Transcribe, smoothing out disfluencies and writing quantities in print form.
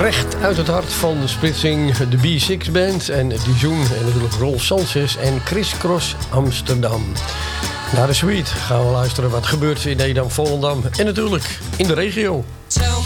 Recht uit het hart van de splitsing de B6 Band en Dijon en natuurlijk Rolf Sanchez en Chris Cross Amsterdam. Naar de suite gaan we luisteren wat gebeurt in Edam, Volendam en natuurlijk in de regio. Tell